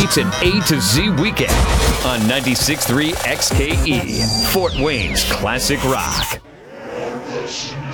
It's an A to Z weekend on 96.3 XKE, Fort Wayne's Classic Rock.